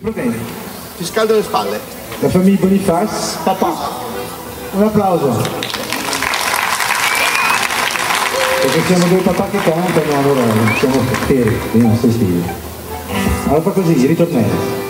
Va bene. Ti scaldo le spalle. La famiglia Boniface. Papà. Un applauso. Perché siamo due papà che cantano, allora siamo veri, dei nostri figli. Allora fa così, ritornello.